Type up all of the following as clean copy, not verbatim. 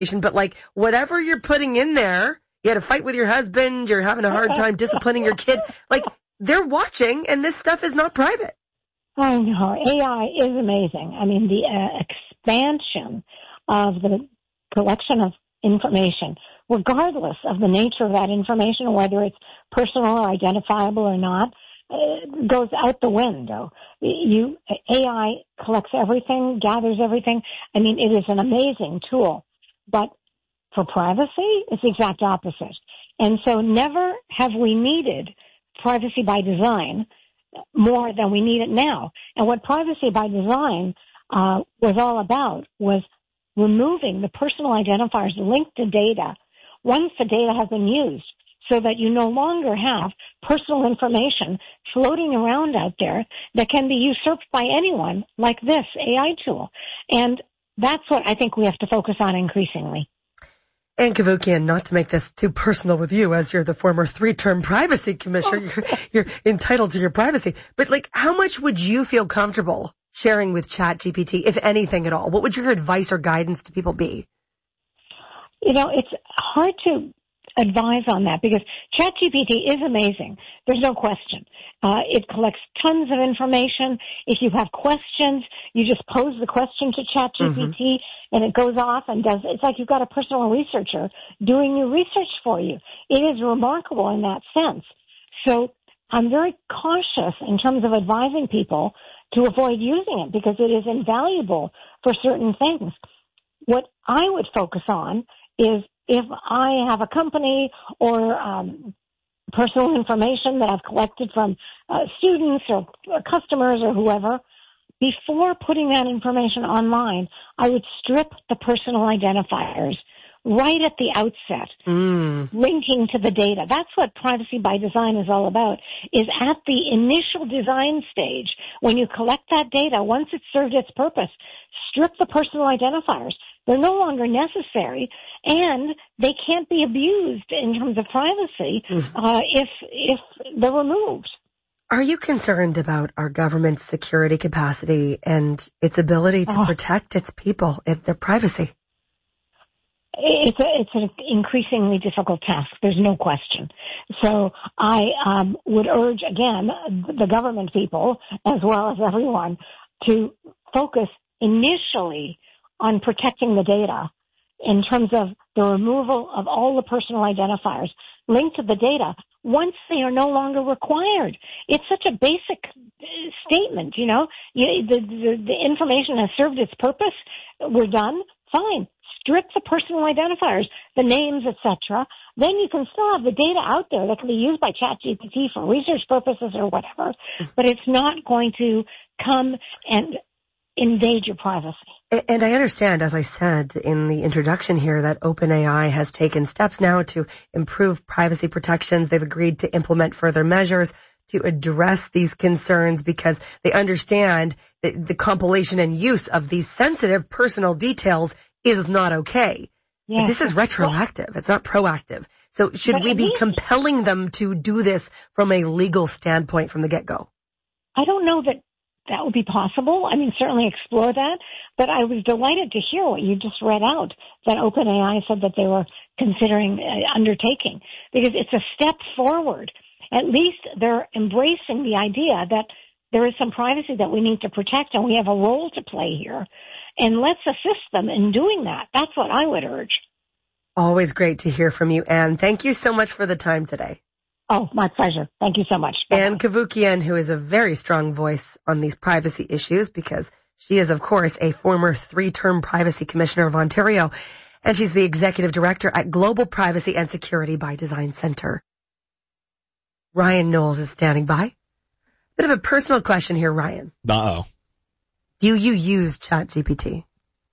but like whatever you're putting in there, you had a fight with your husband, you're having a hard time disciplining your kid, like they're watching and this stuff is not private. I know. AI is amazing. I mean, the expansion of the collection of information, regardless of the nature of that information, whether it's personal or identifiable or not, goes out the window. AI collects everything, gathers everything. I mean, it is an amazing tool. But for privacy, it's the exact opposite. And so never have we needed privacy by design more than we need it now. And what privacy by design was all about was removing the personal identifiers linked to data once the data has been used, so that you no longer have personal information floating around out there that can be usurped by anyone like this AI tool. And that's what I think we have to focus on increasingly. Ann Cavoukian, not to make this too personal with you, as you're the former 3-term privacy commissioner, you're entitled to your privacy. But like, how much would you feel comfortable sharing with ChatGPT, if anything at all? What would your advice or guidance to people be? You know, it's hard to advise on that because ChatGPT is amazing. There's no question. It collects tons of information. If you have questions, you just pose the question to ChatGPT and it goes off and does, it's like you've got a personal researcher doing your research for you. It is remarkable in that sense. So I'm very cautious in terms of advising people to avoid using it because it is invaluable for certain things. What I would focus on is if I have a company or personal information that I've collected from students or customers or whoever, before putting that information online, I would strip the personal identifiers right at the outset, linking to the data. That's what privacy by design is all about, is at the initial design stage, when you collect that data, once it's served its purpose, strip the personal identifiers. They're no longer necessary, and they can't be abused in terms of privacy if they're removed. Are you concerned about our government's security capacity and its ability to protect its people and their privacy? It's an increasingly difficult task. There's no question. So I would urge, again, the government people, as well as everyone, to focus initially on protecting the data in terms of the removal of all the personal identifiers linked to the data once they are no longer required. It's such a basic statement, you know. The information has served its purpose. We're done. Fine. Strip the personal identifiers, the names, etc. Then you can still have the data out there that can be used by ChatGPT for research purposes or whatever, but it's not going to come and invade your privacy. And I understand, as I said in the introduction here, that OpenAI has taken steps now to improve privacy protections. They've agreed to implement further measures to address these concerns because they understand that the compilation and use of these sensitive personal details is not okay. Yes. But this is retroactive. It's not proactive. So should we be compelling them to do this from a legal standpoint from the get-go? I don't know that would be possible. I mean, certainly explore that. But I was delighted to hear what you just read out, that OpenAI said that they were considering undertaking, because it's a step forward. At least they're embracing the idea that there is some privacy that we need to protect and we have a role to play here. And let's assist them in doing that. That's what I would urge. Always great to hear from you, Ann. Thank you so much for the time today. Oh, my pleasure. Thank you so much. Bye-bye. Ann Cavoukian, who is a very strong voice on these privacy issues because she is, of course, a former 3-term privacy commissioner of Ontario, and she's the executive director at Global Privacy and Security by Design Center. Ryan Knowles is standing by. Bit of a personal question here, Ryan. Uh-oh. Do you use ChatGPT?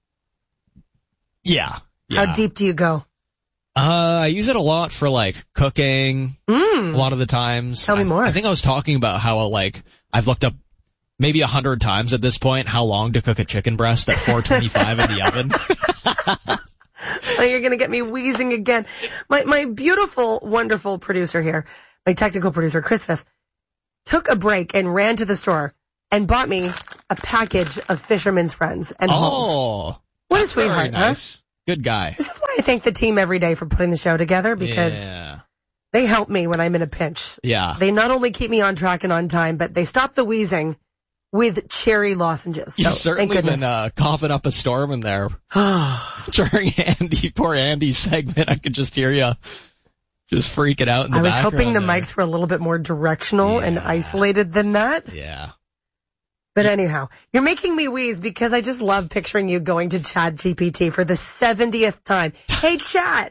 Yeah. How deep do you go? I use it a lot for like cooking. A lot of the times. Tell me more. I think I was talking about how I've looked up maybe 100 times at this point how long to cook a chicken breast at 425 in the oven. Oh, you're going to get me wheezing again. My beautiful, wonderful producer here, my technical producer, Chris Fiss, took a break and ran to the store and bought me a package of Fisherman's Friends and Halls. Oh. What a sweetheart, nice. Huh? Good guy. This is why I thank the team every day for putting the show together, because they help me when I'm in a pinch. Yeah. They not only keep me on track and on time, but they stop the wheezing with cherry lozenges. So, You've certainly been coughing up a storm in there. During poor Andy's segment, I could just hear you just freaking out in the background. I was hoping the mics were a little bit more directional and isolated than that. Yeah. But anyhow, you're making me wheeze because I just love picturing you going to ChatGPT for the 70th time. Hey, Chat,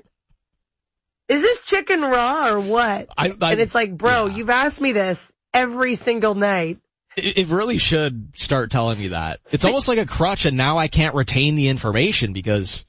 is this chicken raw or what? And it's like, bro, you've asked me this every single night. It really should start telling me that. It's almost like a crutch, and now I can't retain the information because,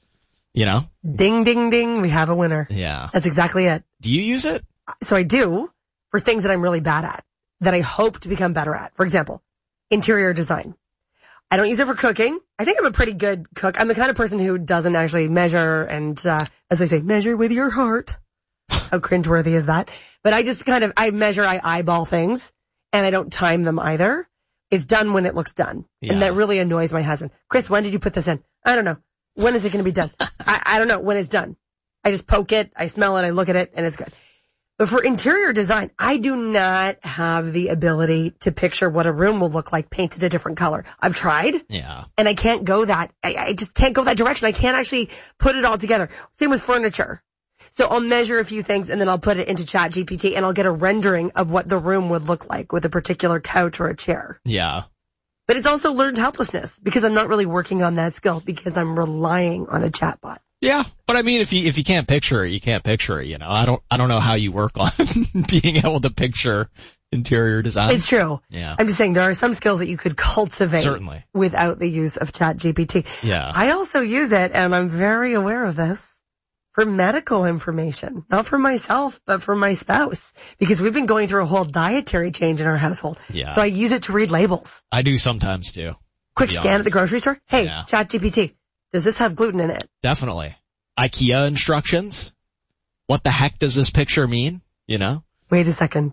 Ding, ding, ding, we have a winner. Yeah. That's exactly it. Do you use it? So I do, for things that I'm really bad at, that I hope to become better at. For example, interior design. I don't use it for cooking. I think I'm a pretty good cook. I'm the kind of person who doesn't actually measure and, as they say, measure with your heart. How cringeworthy is that? But I just I measure, I eyeball things, and I don't time them either. It's done when it looks done. Yeah. And that really annoys my husband. Chris, when did you put this in? I don't know. When is it going to be done? I don't know when it's done. I just poke it, I smell it, I look at it, and it's good. But for interior design, I do not have the ability to picture what a room will look like painted a different color. I've tried. Yeah. And I can't go that. I just can't go that direction. I can't actually put it all together. Same with furniture. So I'll measure a few things and then I'll put it into ChatGPT and I'll get a rendering of what the room would look like with a particular couch or a chair. Yeah. But it's also learned helplessness because I'm not really working on that skill because I'm relying on a chatbot. Yeah, but I mean, if you can't picture it, you can't picture it. I don't know how you work on being able to picture interior design. It's true. Yeah. I'm just saying there are some skills that you could cultivate certainly without the use of ChatGPT. Yeah. I also use it, and I'm very aware of this, for medical information, not for myself, but for my spouse, because we've been going through a whole dietary change in our household. Yeah. So I use it to read labels. I do sometimes too. Quick scan at the grocery store. Hey, ChatGPT. Does this have gluten in it? Definitely. IKEA instructions. What the heck does this picture mean? Wait a second.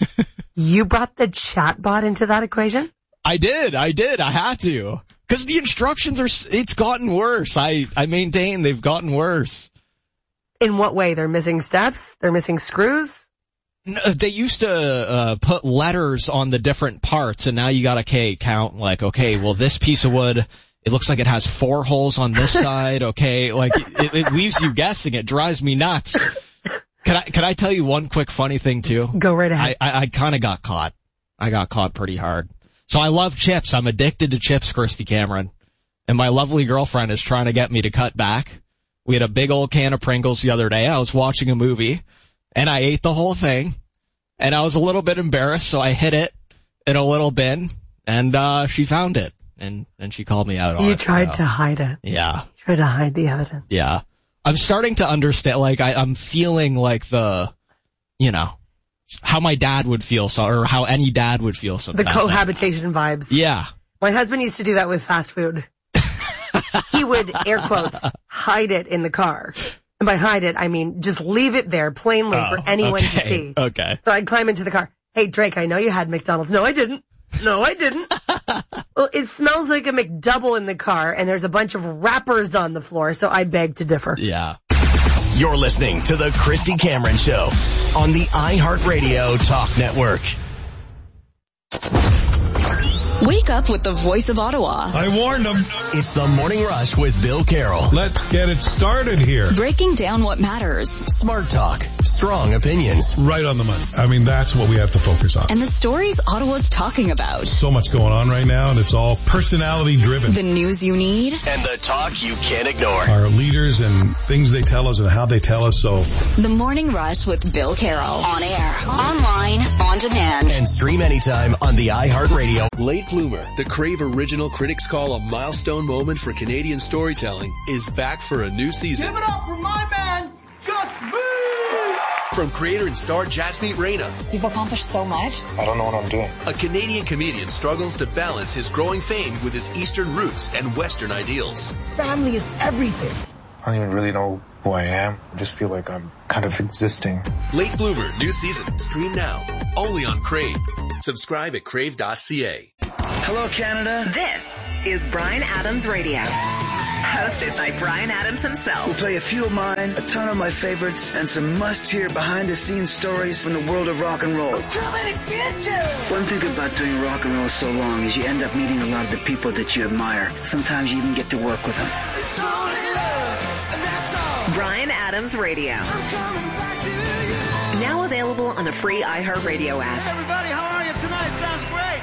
You brought the chatbot into that equation? I did. I had to. Because the instructions it's gotten worse. I maintain they've gotten worse. In what way? They're missing steps? They're missing screws? No, they used to put letters on the different parts, and now you gotta count well, this piece of wood, it looks like it has 4 holes on this side, okay? It leaves you guessing. It drives me nuts. Can I tell you one quick funny thing too? Go right ahead. I kind of got caught. I got caught pretty hard. So I love chips. I'm addicted to chips, Christy Cameron. And my lovely girlfriend is trying to get me to cut back. We had a big old can of Pringles the other day. I was watching a movie, and I ate the whole thing. And I was a little bit embarrassed, so I hid it in a little bin, and she found it. And she called me out on it. You tried to hide it. Yeah. You tried to hide the evidence. Yeah. I'm starting to understand, I'm feeling like how my dad would feel, or how any dad would feel sometimes. The cohabitation vibes. Yeah. My husband used to do that with fast food. He would, air quotes, hide it in the car. And by hide it, I mean just leave it there plainly for anyone to see. Okay. So I'd climb into the car. Hey, Drake, I know you had McDonald's. No, I didn't. Well, it smells like a McDouble in the car, and there's a bunch of wrappers on the floor, so I beg to differ. Yeah. You're listening to The Christy Cameron Show on the iHeartRadio Talk Network. Wake up with the voice of Ottawa. I warned them. It's the Morning Rush with Bill Carroll. Let's get it started here. Breaking down what matters. Smart talk. Strong opinions. Right on the money. I mean, that's what we have to focus on. And the stories Ottawa's talking about. So much going on right now, and it's all personality driven. The news you need. And the talk you can't ignore. Our leaders and things they tell us and how they tell us, so. The Morning Rush with Bill Carroll. On air, online, on demand. And stream anytime on the iHeartRadio. Late Bloomer, the Crave Original critics call a milestone moment for Canadian storytelling, is back for a new season. Give it up for my man, Just Me! From creator and star Jasmeet Reyna. You've accomplished so much. I don't know what I'm doing. A Canadian comedian struggles to balance his growing fame with his Eastern roots and Western ideals. Family is everything. I don't even really know who I am. I just feel like I'm kind of existing. Late Bloomer, new season. Stream now. Only on Crave. Subscribe at crave.ca. Hello, Canada. This is Bryan Adams Radio. Hosted by Brian Adams himself. We'll play a few of mine, a ton of my favorites, and some must-hear behind-the-scenes stories from the world of rock and roll. Too many bitches! One thing about doing rock and roll so long is you end up meeting a lot of the people that you admire. Sometimes you even get to work with them. It's only love, and that's all. Brian Adams Radio. I'm coming back to you. Now available on the free iHeartRadio app. Hey everybody, how are you tonight? Sounds great.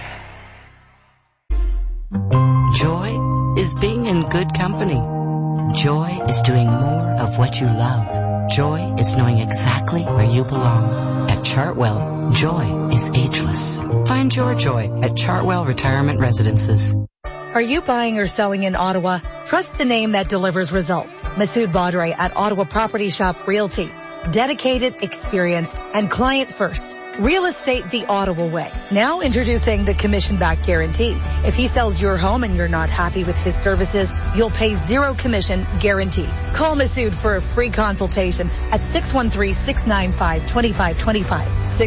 Joy is being in good company. Joy is doing more of what you love. Joy is knowing exactly where you belong. At Chartwell, joy is ageless. Find your joy at Chartwell Retirement Residences. Are you buying or selling in Ottawa? Trust the name that delivers results. Masood Badre at Ottawa Property Shop Realty. Dedicated, experienced, and client first. Real estate the Ottawa way. Now introducing the commission-back guarantee. If he sells your home and you're not happy with his services, you'll pay zero commission guaranteed. Call Masood for a free consultation at 613-695-2525.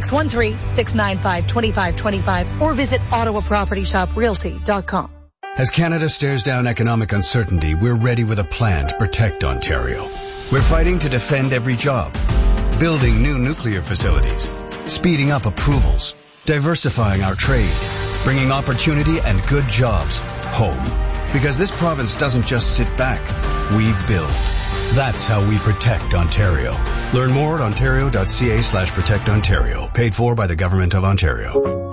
613-695-2525 or visit OttawaPropertyShopRealty.com. As Canada stares down economic uncertainty, we're ready with a plan to protect Ontario. We're fighting to defend every job, building new nuclear facilities, speeding up approvals, diversifying our trade, bringing opportunity and good jobs home. Because this province doesn't just sit back, we build. That's how we protect Ontario. Learn more at ontario.ca/protectontario. Paid for by the Government of Ontario.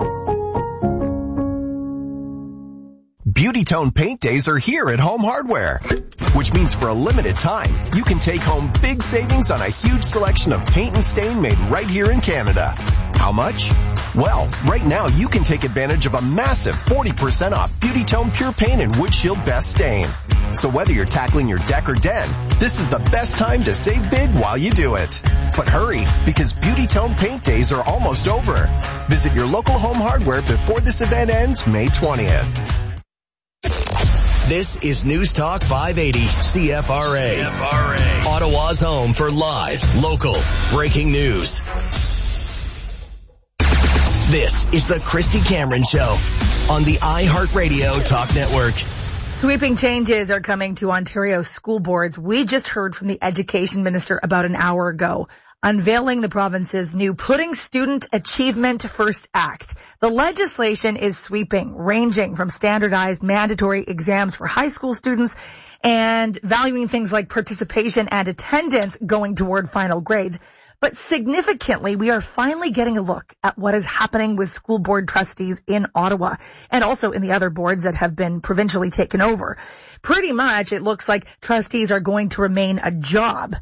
Beauty Tone Paint Days are here at Home Hardware, which means for a limited time, you can take home big savings on a huge selection of paint and stain made right here in Canada. How much? Well, right now you can take advantage of a massive 40% off Beauty Tone Pure Paint and Wood Shield Best Stain. So whether you're tackling your deck or den, this is the best time to save big while you do it. But hurry, because Beauty Tone Paint Days are almost over. Visit your local Home Hardware before this event ends May 20th. This is News Talk 580 CFRA. Ottawa's home for live, local, breaking news. This is the Christy Cameron Show on the iHeartRadio Talk Network. Sweeping changes are coming to Ontario school boards. We just heard from the Education Minister about an hour ago, unveiling the province's new Putting Student Achievement First Act. The legislation is sweeping, ranging from standardized mandatory exams for high school students and valuing things like participation and attendance going toward final grades. But significantly, we are finally getting a look at what is happening with school board trustees in Ottawa and also in the other boards that have been provincially taken over. Pretty much, it looks like trustees are going to remain a job.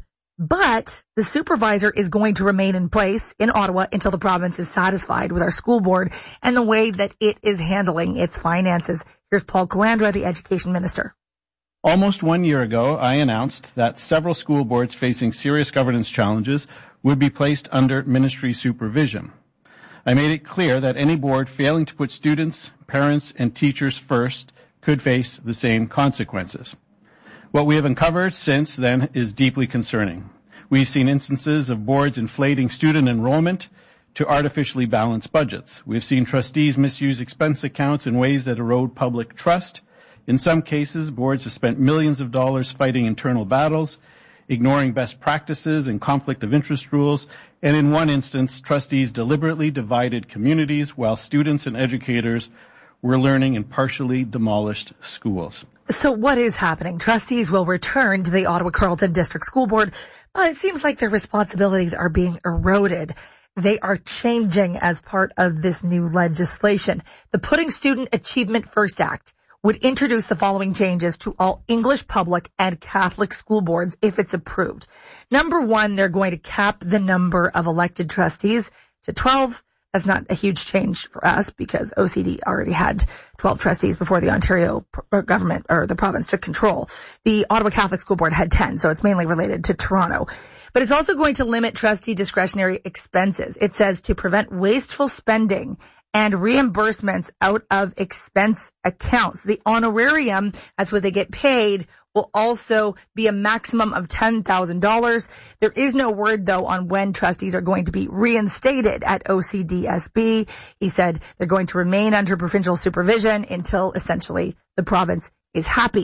But the supervisor is going to remain in place in Ottawa until the province is satisfied with our school board and the way that it is handling its finances. Here's Paul Calandra, the Education Minister. Almost 1 year ago, I announced that several school boards facing serious governance challenges would be placed under ministry supervision. I made it clear that any board failing to put students, parents, and teachers first could face the same consequences. What we have uncovered since then is deeply concerning. We've seen instances of boards inflating student enrollment to artificially balance budgets. We've seen trustees misuse expense accounts in ways that erode public trust. In some cases, boards have spent millions of dollars fighting internal battles, ignoring best practices and conflict of interest rules, and in one instance, trustees deliberately divided communities while students and educators were learning in partially demolished schools. So what is happening? Trustees will return to the Ottawa-Carleton District School Board, but it seems like their responsibilities are being eroded. They are changing as part of this new legislation. The Putting Student Achievement First Act would introduce the following changes to all English public and Catholic school boards if it's approved. Number one, they're going to cap the number of elected trustees to 12. That's not a huge change for us because OCD already had 12 trustees before the Ontario government or the province took control. The Ottawa Catholic School Board had 10, so it's mainly related to Toronto. But it's also going to limit trustee discretionary expenses. It says to prevent wasteful spending and reimbursements out of expense accounts. The honorarium, that's what they get paid, will also be a maximum of $10,000. There is no word, though, on when trustees are going to be reinstated at OCDSB. He said they're going to remain under provincial supervision until essentially the province is happy.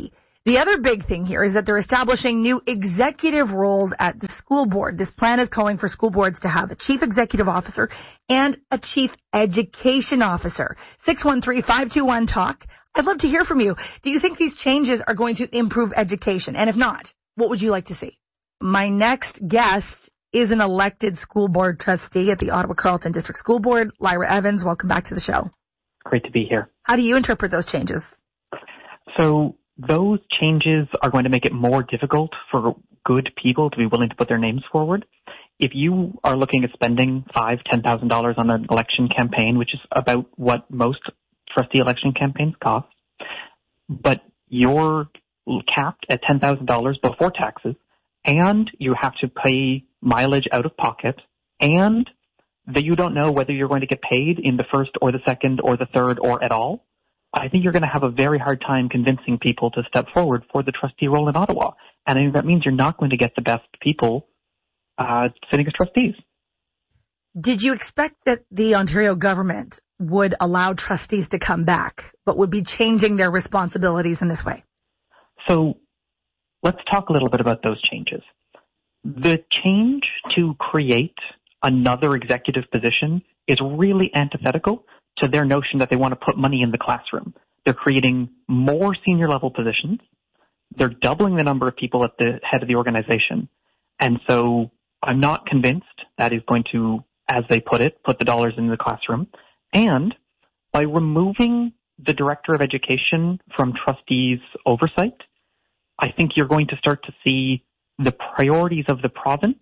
The other big thing here is that they're establishing new executive roles at the school board. This plan is calling for school boards to have a chief executive officer and a chief education officer. 613-521-TALK. I'd love to hear from you. Do you think these changes are going to improve education? And if not, what would you like to see? My next guest is an elected school board trustee at the Ottawa Carleton District School Board. Lyra Evans, welcome back to the show. Great to be here. How do you interpret those changes? So those changes are going to make it more difficult for good people to be willing to put their names forward. If you are looking at spending $5,000, $10,000 on an election campaign, which is about what most trustee election campaigns cost, but you're capped at $10,000 before taxes, and you have to pay mileage out of pocket, and that you don't know whether you're going to get paid in the first or the second or the third or at all, I think you're going to have a very hard time convincing people to step forward for the trustee role in Ottawa. And I think that means you're not going to get the best people sitting as trustees. Did you expect that the Ontario government would allow trustees to come back, but would be changing their responsibilities in this way? So let's talk a little bit about those changes. The change to create another executive position is really antithetical to their notion that they want to put money in the classroom. They're creating more senior level positions. They're doubling the number of people at the head of the organization. And so I'm not convinced that is going to, as they put it, put the dollars in the classroom. And by removing the director of education from trustees' oversight, I think you're going to start to see the priorities of the province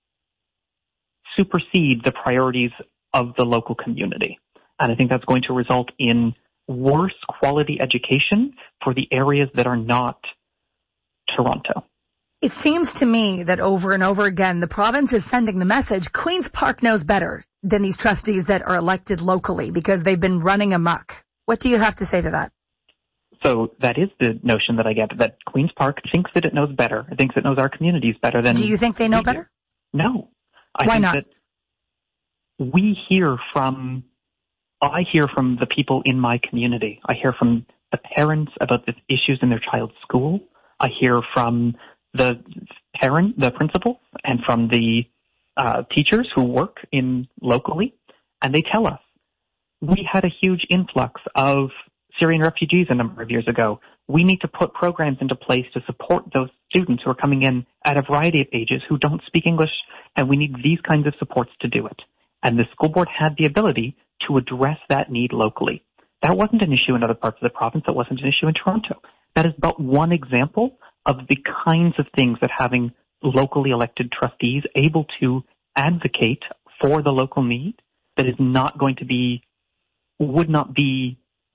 supersede the priorities of the local community. And I think that's going to result in worse quality education for the areas that are not Toronto. It seems to me that over and over again, the province is sending the message, Queen's Park knows better than these trustees that are elected locally because they've been running amok. What do you have to say to that? So that is the notion that I get, that Queen's Park thinks that it knows better. It thinks it knows our communities better than... Do you think they know better? No. Why not? That I hear from the people in my community. I hear from the parents about the issues in their child's school. I hear from the principal, and from the teachers who work locally, and they tell us, we had a huge influx of Syrian refugees a number of years ago. We need to put programs into place to support those students who are coming in at a variety of ages who don't speak English, and we need these kinds of supports to do it. And the school board had the ability to address that need locally. That wasn't an issue in other parts of the province. That wasn't an issue in Toronto. That is but one example of the kinds of things that having locally elected trustees able to advocate for the local need that is not going to be, would not be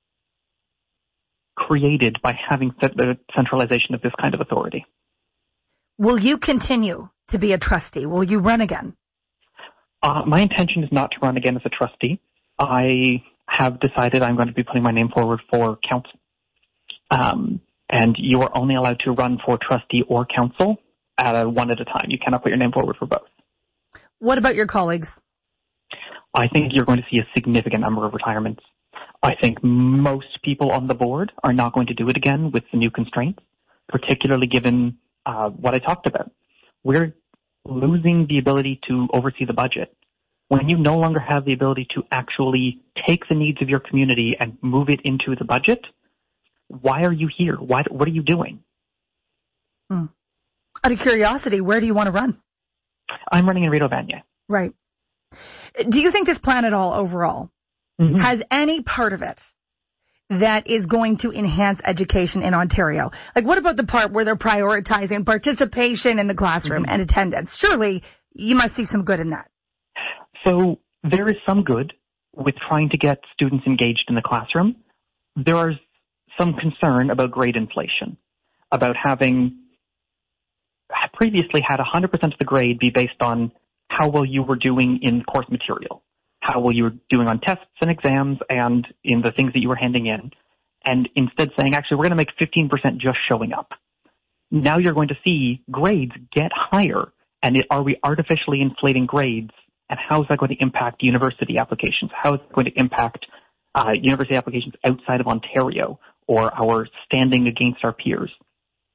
created by having the centralization of this kind of authority. Will you continue to be a trustee? Will you run again? My intention is not to run again as a trustee. I have decided I'm going to be putting my name forward for council. And you are only allowed to run for trustee or council one at a time. You cannot put your name forward for both. What about your colleagues? I think you're going to see a significant number of retirements. I think most people on the board are not going to do it again with the new constraints, particularly given what I talked about. We're losing the ability to oversee the budget. When you no longer have the ability to actually take the needs of your community and move it into the budget, why are you here? What are you doing? Out of curiosity, where do you want to run? I'm running in Rideau Vanier. Right. Do you think this plan at all overall has any part of it that is going to enhance education in Ontario? Like, what about the part where they're prioritizing participation in the classroom and attendance? Surely you must see some good in that. So there is some good with trying to get students engaged in the classroom. There is some concern about grade inflation, about having previously had 100% of the grade be based on how well you were doing in course material, how well you were doing on tests and exams and in the things that you were handing in, and instead saying, actually, we're going to make 15% just showing up. Now you're going to see grades get higher, and are we artificially inflating grades, and how is that going to impact university applications? How is it going to impact university applications outside of Ontario or our standing against our peers?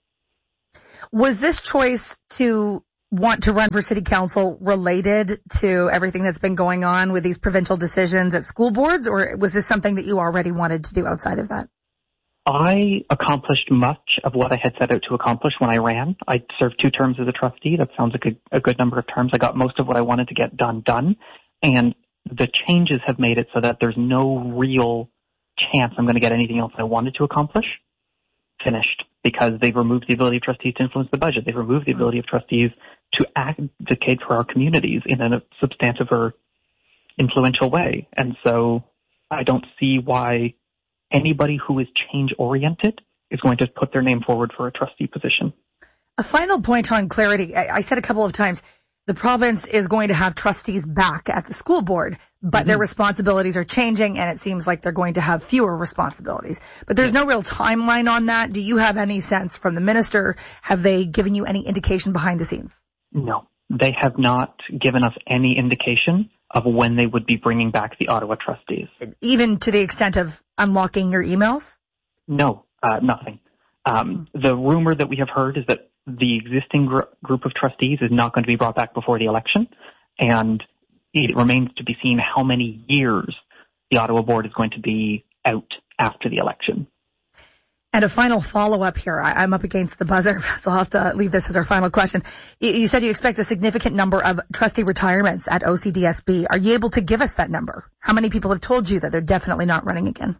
Was this choice to want to run for city council related to everything that's been going on with these provincial decisions at school boards, or was this something that you already wanted to do outside of that? I accomplished much of what I had set out to accomplish when I ran. I served 2 terms as a trustee. That sounds like a good number of terms. I got most of what I wanted to get done. And the changes have made it so that there's no real chance I'm going to get anything else I wanted to accomplish finished, because they've removed the ability of trustees to influence the budget. They've removed the ability of trustees to advocate for our communities in a substantive or influential way. And so I don't see why anybody who is change-oriented is going to put their name forward for a trustee position. A final point on clarity. I said a couple of times, the province is going to have trustees back at the school board, but their responsibilities are changing, and it seems like they're going to have fewer responsibilities. But there's no real timeline on that. Do you have any sense from the minister? Have they given you any indication behind the scenes? No, they have not given us any indication of when they would be bringing back the Ottawa trustees. Even to the extent of unlocking your emails? No, nothing. The rumor that we have heard is that the existing group of trustees is not going to be brought back before the election, and it remains to be seen how many years the Ottawa board is going to be out after the election. And a final follow-up here. I'm up against the buzzer, so I'll have to leave this as our final question. You said you expect a significant number of trustee retirements at OCDSB. Are you able to give us that number? How many people have told you that they're definitely not running again?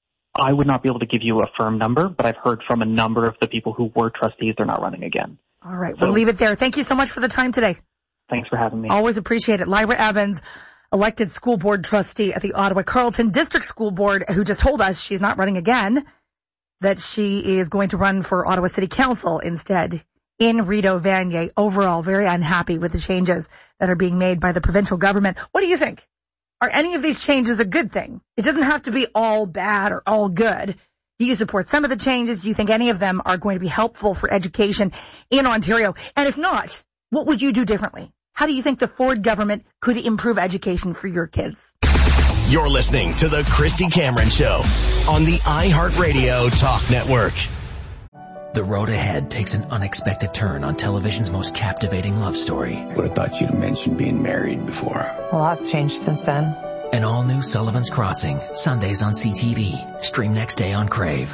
I would not be able to give you a firm number, but I've heard from a number of the people who were trustees they're not running again. All right, we'll leave it there. Thank you so much for the time today. Thanks for having me. Always appreciate it. Lyra Evans, elected school board trustee at the Ottawa Carleton District School Board, who just told us she's not running again, that she is going to run for Ottawa City Council instead in Rideau Vanier. Overall, very unhappy with the changes that are being made by the provincial government. What do you think? Are any of these changes a good thing? It doesn't have to be all bad or all good. Do you support some of the changes? Do you think any of them are going to be helpful for education in Ontario? And if not, what would you do differently? How do you think the Ford government could improve education for your kids? You're listening to The Christy Cameron Show on the iHeartRadio Talk Network. The road ahead takes an unexpected turn on television's most captivating love story. Would have thought you'd mentioned being married before. A lot's changed since then. An all-new Sullivan's Crossing, Sundays on CTV. Stream next day on Crave.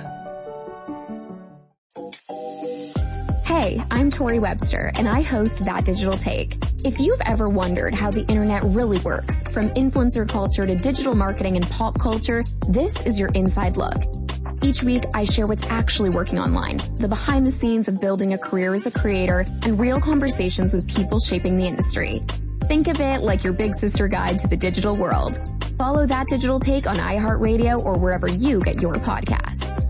Hey, I'm Tori Webster, and I host That Digital Take. If you've ever wondered how the internet really works, from influencer culture to digital marketing and pop culture, this is your inside look. Each week, I share what's actually working online, the behind the scenes of building a career as a creator, and real conversations with people shaping the industry. Think of it like your big sister guide to the digital world. Follow That Digital Take on iHeartRadio or wherever you get your podcasts.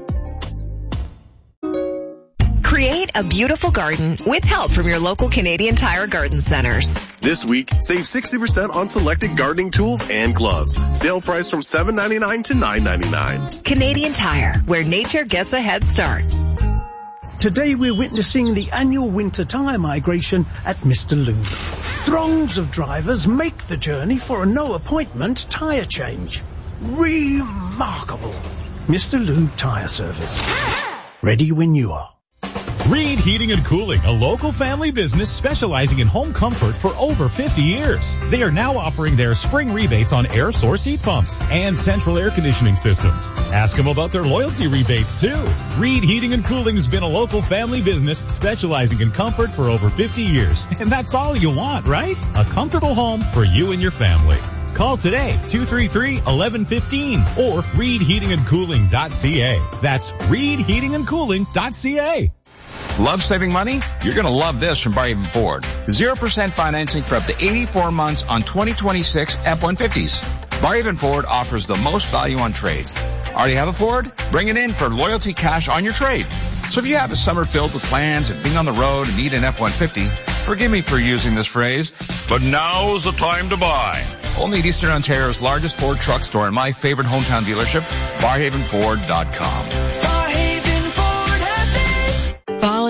Create a beautiful garden with help from your local Canadian Tire Garden Centers. This week, save 60% on selected gardening tools and gloves. Sale price from $7.99 to $9.99. Canadian Tire, where nature gets a head start. Today we're witnessing the annual winter tyre migration at Mr. Lube. Throngs of drivers make the journey for a no-appointment tyre change. Remarkable. Mr. Lube Tyre Service. Ready when you are. Reed Heating and Cooling, a local family business specializing in home comfort for over 50 years. They are now offering their spring rebates on air source heat pumps and central air conditioning systems. Ask them about their loyalty rebates too. Reed Heating and Cooling's been a local family business specializing in comfort for over 50 years. And that's all you want, right? A comfortable home for you and your family. Call today, 233-1115 or reedheatingandcooling.ca. That's reedheatingandcooling.ca. Love saving money? You're going to love this from Barhaven Ford. 0% financing for up to 84 months on 2026 F-150s. Barhaven Ford offers the most value on trades. Already have a Ford? Bring it in for loyalty cash on your trade. So if you have a summer filled with plans and being on the road and need an F-150, forgive me for using this phrase, but now's the time to buy. Only at Eastern Ontario's largest Ford truck store and my favorite hometown dealership, BarhavenFord.com. Fall in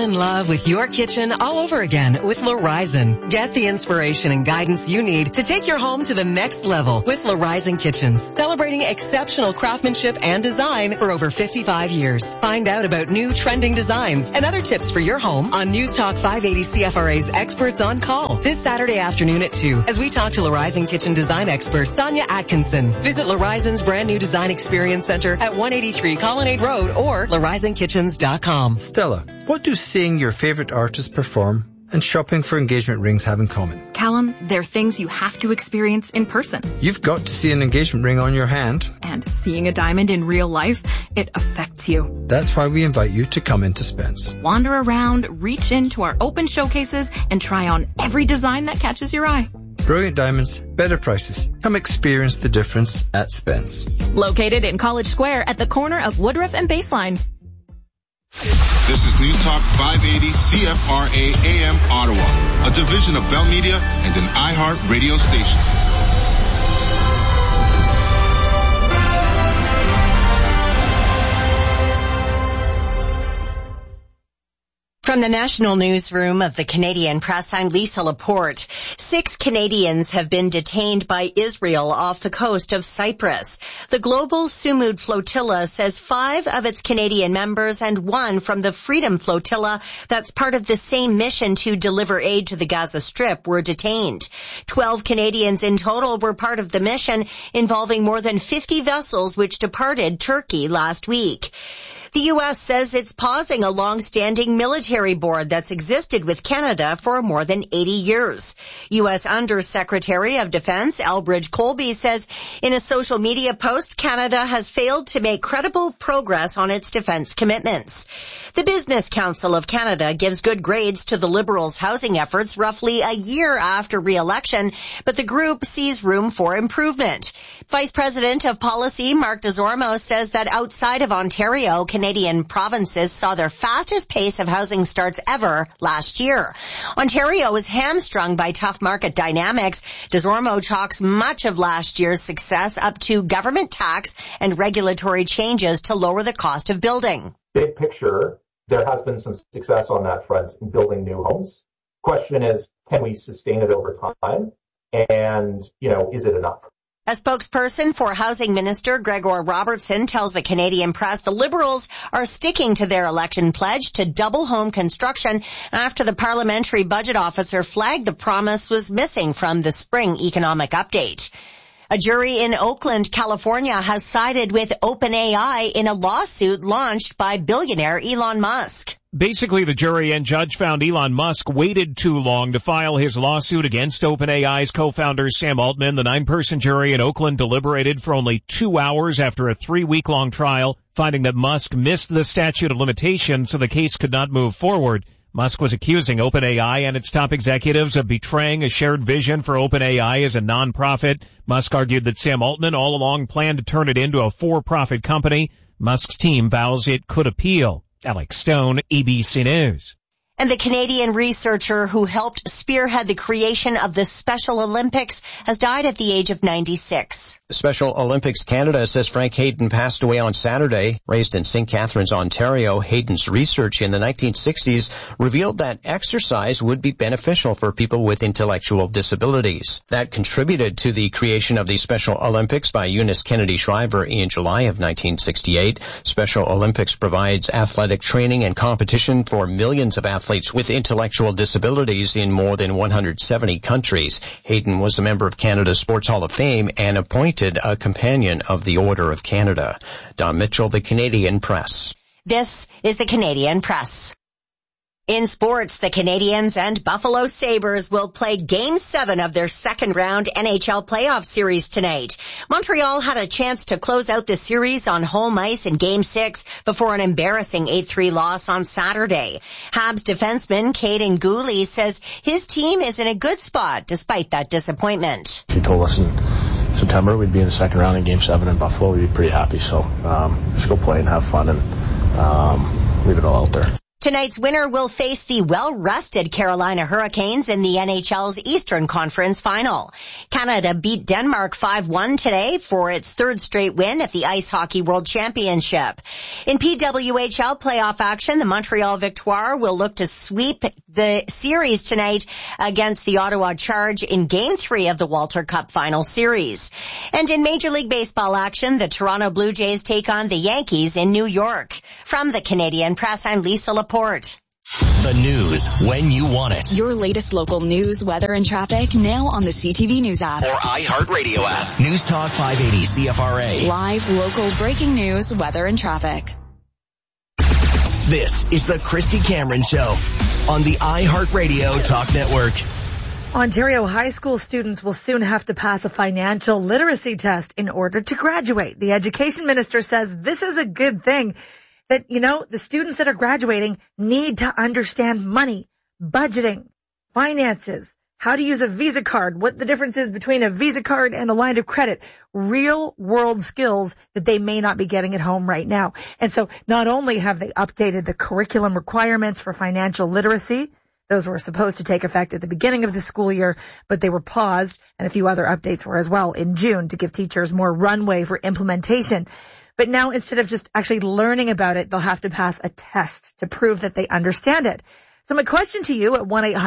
in love with your kitchen all over again with Lorizon. Get the inspiration and guidance you need to take your home to the next level with Lorizon Kitchens, celebrating exceptional craftsmanship and design for over 55 years. Find out about new trending designs and other tips for your home on News Talk 580 CFRA's Experts on Call this Saturday afternoon at 2 as we talk to Lorizon Kitchen design expert Sonia Atkinson. Visit Lorizon's brand new design experience center at 183 Colonnade Road or LorizonKitchens.com. Stella, what do seeing your favorite artist perform and shopping for engagement rings have in common? Callum, they're things you have to experience in person. You've got to see an engagement ring on your hand. And seeing a diamond in real life, it affects you. That's why we invite you to come into Spence. Wander around, reach into our open showcases, and try on every design that catches your eye. Brilliant diamonds, better prices. Come experience the difference at Spence. Located in College Square at the corner of Woodruff and Baseline. This is News Talk 580 CFRA AM Ottawa, a division of Bell Media and an iHeart radio station. From the National Newsroom of the Canadian Press, I'm Lisa Laporte. 6 Canadians have been detained by Israel off the coast of Cyprus. The Global Sumud Flotilla says 5 of its Canadian members and 1 from the Freedom Flotilla, that's part of the same mission to deliver aid to the Gaza Strip, were detained. 12 Canadians in total were part of the mission, involving more than 50 vessels which departed Turkey last week. The U.S. says it's pausing a long-standing military board that's existed with Canada for more than 80 years. U.S. Undersecretary of Defense Elbridge Colby says in a social media post, Canada has failed to make credible progress on its defense commitments. The Business Council of Canada gives good grades to the Liberals' housing efforts roughly a year after re-election, but the group sees room for improvement. Vice President of Policy Mark Desormeaux says that outside of Ontario, Canadian provinces saw their fastest pace of housing starts ever last year. Ontario was hamstrung by tough market dynamics. Desormeaux chalks much of last year's success up to government tax and regulatory changes to lower the cost of building. Big picture, there has been some success on that front in building new homes. Question is, can we sustain it over time? And, is it enough? A spokesperson for Housing Minister Gregor Robertson tells the Canadian Press the Liberals are sticking to their election pledge to double home construction after the parliamentary budget officer flagged the promise was missing from the spring economic update. A jury in Oakland, California has sided with OpenAI in a lawsuit launched by billionaire Elon Musk. Basically, the jury and judge found Elon Musk waited too long to file his lawsuit against OpenAI's co-founder Sam Altman. The 9-person jury in Oakland deliberated for only 2 hours after a 3-week-long trial, finding that Musk missed the statute of limitations, so the case could not move forward. Musk was accusing OpenAI and its top executives of betraying a shared vision for OpenAI as a nonprofit. Musk argued that Sam Altman all along planned to turn it into a for-profit company. Musk's team vows it could appeal. Alex Stone, ABC News. And the Canadian researcher who helped spearhead the creation of the Special Olympics has died at the age of 96. Special Olympics Canada says Frank Hayden passed away on Saturday. Raised in St. Catharines, Ontario, Hayden's research in the 1960s revealed that exercise would be beneficial for people with intellectual disabilities. That contributed to the creation of the Special Olympics by Eunice Kennedy Shriver in July of 1968. Special Olympics provides athletic training and competition for millions of athletes with intellectual disabilities in more than 170 countries. Hayden was a member of Canada's Sports Hall of Fame and appointed a companion of the Order of Canada. Don Mitchell, the Canadian Press. This is the Canadian Press. In sports, the Canadians and Buffalo Sabres will play Game 7 of their second-round NHL playoff series tonight. Montreal had a chance to close out the series on home ice in Game 6 before an embarrassing 8-3 loss on Saturday. Habs defenseman Caden Gooley says his team is in a good spot despite that disappointment. She told us in September we'd be in the second round in Game 7 in Buffalo. We'd be pretty happy. So just go play and have fun and leave it all out there. Tonight's winner will face the well-rested Carolina Hurricanes in the NHL's Eastern Conference Final. Canada beat Denmark 5-1 today for its third straight win at the Ice Hockey World Championship. In PWHL playoff action, the Montreal Victoire will look to sweep the series tonight against the Ottawa Charge in Game 3 of the Walter Cup Final Series. And in Major League Baseball action, the Toronto Blue Jays take on the Yankees in New York. From the Canadian Press, I'm Lisa Laporte. The news when you want it. Your latest local news, weather, and traffic now on the CTV News app. Or iHeartRadio app. News Talk 580 CFRA. Live, local, breaking news, weather, and traffic. This is the Christy Cameron Show on the iHeartRadio Talk Network. Ontario high school students will soon have to pass a financial literacy test in order to graduate. The education minister says this is a good thing. That, the students that are graduating need to understand money, budgeting, finances, how to use a Visa card, what the difference is between a Visa card and a line of credit, real world skills that they may not be getting at home right now. And so not only have they updated the curriculum requirements for financial literacy, those were supposed to take effect at the beginning of the school year, but they were paused, and a few other updates were as well in June to give teachers more runway for implementation. But now instead of just actually learning about it, they'll have to pass a test to prove that they understand it. So my question to you at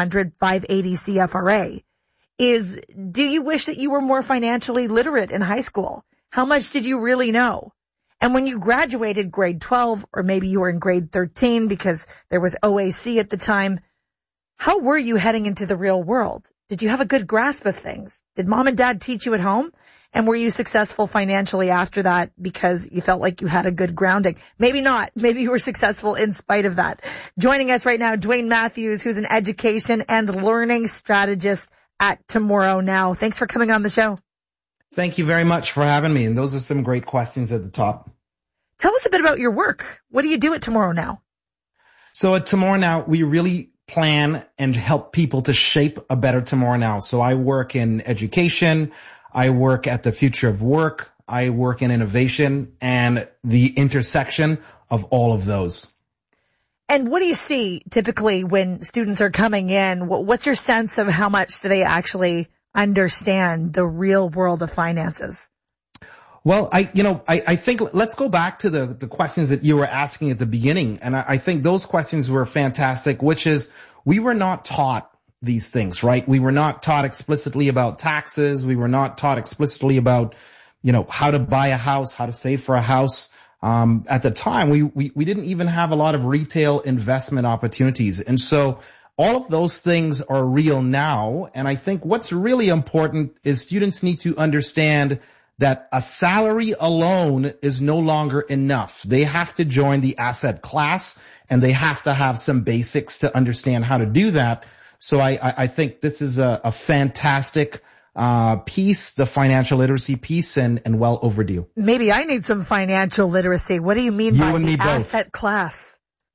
1-800-580-CFRA is, do you wish that you were more financially literate in high school? How much did you really know? And when you graduated grade 12, or maybe you were in grade 13 because there was OAC at the time, how were you heading into the real world? Did you have a good grasp of things? Did mom and dad teach you at home? And were you successful financially after that because you felt like you had a good grounding? Maybe not. Maybe you were successful in spite of that. Joining us right now, Dwayne Matthews, who's an education and learning strategist at Tomorrow Now. Thanks for coming on the show. Thank you very much for having me. And those are some great questions at the top. Tell us a bit about your work. What do you do at Tomorrow Now? So at Tomorrow Now, we really plan and help people to shape a better tomorrow now. So I work in education. I work at the future of work. I work in innovation and the intersection of all of those. And what do you see typically when students are coming in? What's your sense of how much do they actually understand the real world of finances? Well, I think let's go back to the questions that you were asking at the beginning. And I think those questions were fantastic, which is we were not taught these things, right? We were not taught explicitly about taxes. We were not taught explicitly about, how to buy a house, how to save for a house. At the time, we didn't even have a lot of retail investment opportunities. And so all of those things are real now. And I think what's really important is students need to understand that a salary alone is no longer enough. They have to join the asset class and they have to have some basics to understand how to do that. So I think this is a fantastic piece, the financial literacy piece, and well overdue. Maybe I need some financial literacy. What do you mean by the asset class?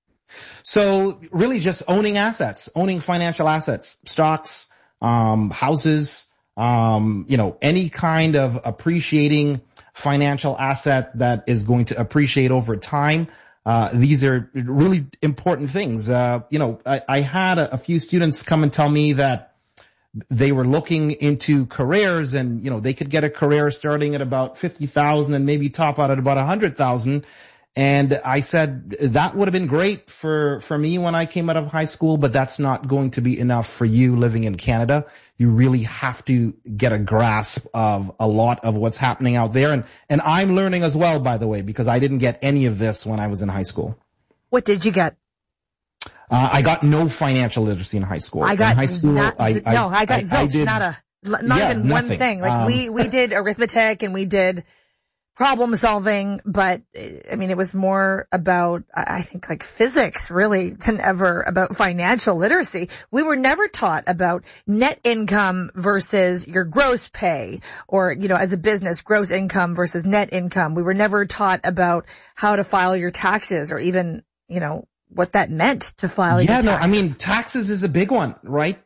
So really just owning assets, owning financial assets, stocks, houses, any kind of appreciating financial asset that is going to appreciate over time. These are really important things. I had a few students come and tell me that they were looking into careers and, they could get a career starting at about 50,000 and maybe top out at about 100,000. And I said that would have been great for me when I came out of high school, but that's not going to be enough for you living in Canada. You really have to get a grasp of a lot of what's happening out there. And I'm learning as well, by the way, because I didn't get any of this when I was in high school. What did you get? I got no financial literacy in high school. I got zilch, nada. Not even one thing. Like we did arithmetic and we did problem solving, but it was more about, I think, like physics really than ever about financial literacy. We were never taught about net income versus your gross pay or, as a business, gross income versus net income. We were never taught about how to file your taxes or even, what that meant to file your taxes. Taxes is a big one, right?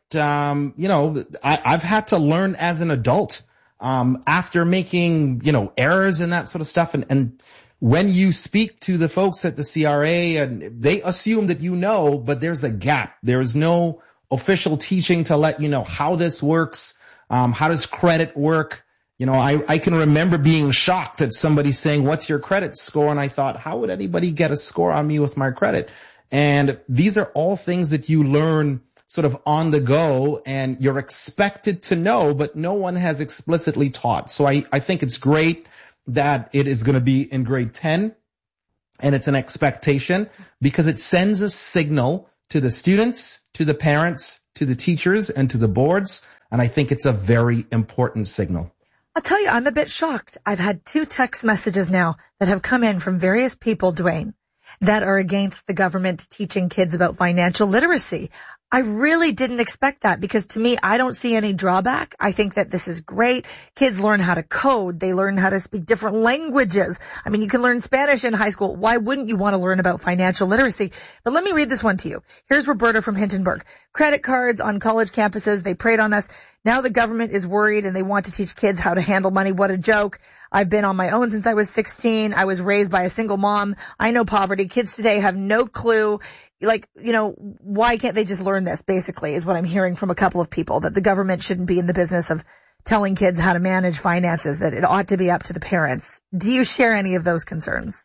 I've had to learn as an adult after making, errors and that sort of stuff. And when you speak to the folks at the CRA, and they assume that you know, but there's a gap. There's no official teaching to let you know how this works. How does credit work? You know, I can remember being shocked at somebody saying, what's your credit score? And I thought, how would anybody get a score on me with my credit? And these are all things that you learn sort of on the go, and you're expected to know, but no one has explicitly taught. So I think it's great that it is going to be in grade 10, and it's an expectation because it sends a signal to the students, to the parents, to the teachers, and to the boards. And I think it's a very important signal. I'll tell you, I'm a bit shocked. I've had 2 text messages now that have come in from various people, Dwayne, that are against the government teaching kids about financial literacy. I really didn't expect that because to me, I don't see any drawback. I think that this is great. Kids learn how to code. They learn how to speak different languages. I mean, you can learn Spanish in high school. Why wouldn't you want to learn about financial literacy? But let me read this one to you. Here's Roberta from Hintonburg. Credit cards on college campuses. They preyed on us. Now the government is worried and they want to teach kids how to handle money. What a joke. I've been on my own since I was 16. I was raised by a single mom. I know poverty. Kids today have no clue. Like, you know, why can't they just learn this, basically, is what I'm hearing from a couple of people, that the government shouldn't be in the business of telling kids how to manage finances, that it ought to be up to the parents. Do you share any of those concerns?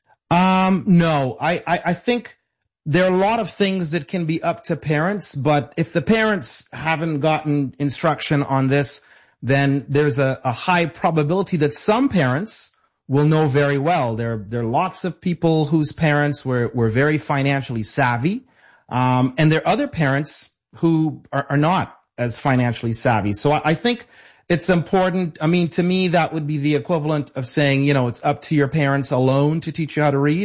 No. I think there are a lot of things that can be up to parents, but if the parents haven't gotten instruction on this, then there's a high probability that some parents will know very well. There are lots of people whose parents were very financially savvy, and there are other parents who are not as financially savvy. So I think it's important. I mean, to me, that would be the equivalent of saying, you know, it's up to your parents alone to teach you how to read.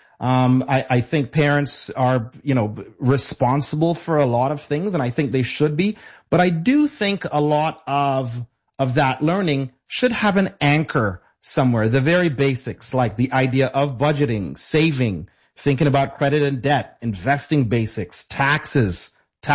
I think parents are, you know, responsible for a lot of things, and I think they should be. But I do think a lot of that learning should have an anchor somewhere. The very basics, like the idea of budgeting, saving, thinking about credit and debt, investing basics, taxes,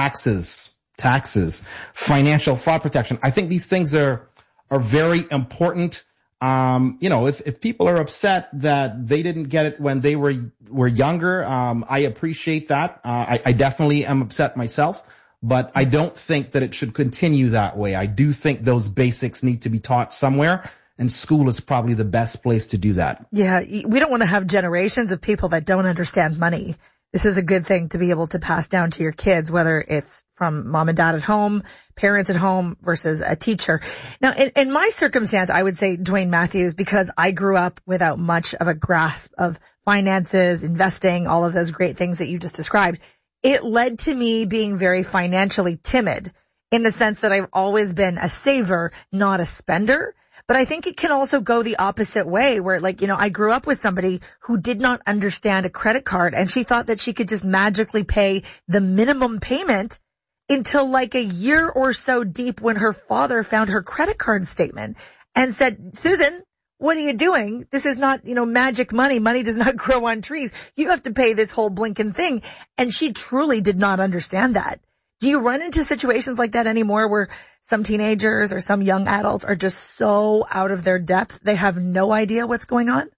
financial fraud protection. I think these things are very important. You know, if people are upset that they didn't get it when they were younger, I appreciate that. I definitely am upset myself, but I don't think that it should continue that way. I do think those basics need to be taught somewhere, and school is probably the best place to do that. Yeah, we don't want to have generations of people that don't understand money. This is a good thing to be able to pass down to your kids, whether it's from mom and dad at home, parents at home versus a teacher. Now, in my circumstance, I would say Dwayne Matthews, because I grew up without much of a grasp of finances, investing, all of those great things that you just described. It led to me being very financially timid in the sense that I've always been a saver, not a spender. But I think it can also go the opposite way where, like, you know, I grew up with somebody who did not understand a credit card, and she thought that she could just magically pay the minimum payment until like a year or so deep when her father found her credit card statement and said, Susan, what are you doing? This is not, you know, magic money. Money does not grow on trees. You have to pay this whole blinking thing. And she truly did not understand that. Do you run into situations like that anymore where some teenagers or some young adults are just so out of their depth, they have no idea what's going on?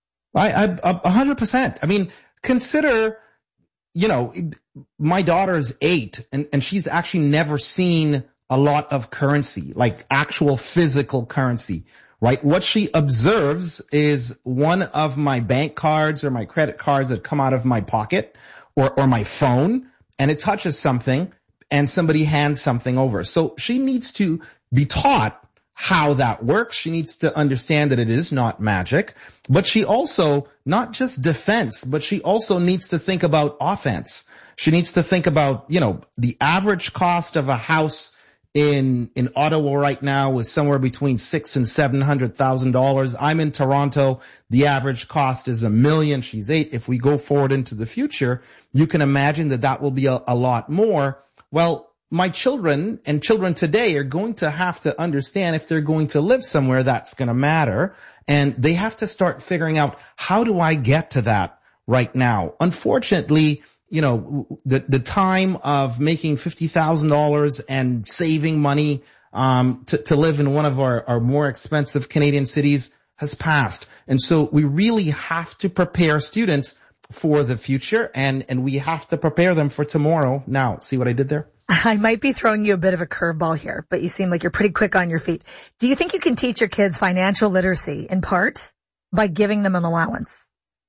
I 100%. I mean, consider, you know, my daughter is 8 and she's actually never seen a lot of currency, like actual physical currency, right? What she observes is one of my bank cards or my credit cards that come out of my pocket or my phone, and it touches something and somebody hands something over. So she needs to be taught how that works. She needs to understand that it is not magic, but she also, not just defense, but she also needs to think about offense. She needs to think about, you know, the average cost of a house in Ottawa right now is somewhere between $600,000 and $700,000. I'm in Toronto. The average cost is $1 million. She's 8. If we go forward into the future, you can imagine that will be a lot more. Well, my children and children today are going to have to understand if they're going to live somewhere that's going to matter, and they have to start figuring out, how do I get to that right now? Unfortunately, you know, the time of making $50,000 and saving money to live in one of our more expensive Canadian cities has passed. And so we really have to prepare students for the future, and we have to prepare them for tomorrow now. See what I did there? I might be throwing you a bit of a curveball here, but you seem like you're pretty quick on your feet. Do you think you can teach your kids financial literacy in part by giving them an allowance?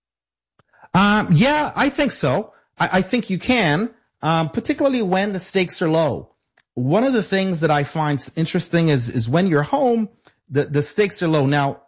Yeah, I think so. I think you can, particularly when the stakes are low. One of the things that I find interesting is when you're home, the stakes are low. Now,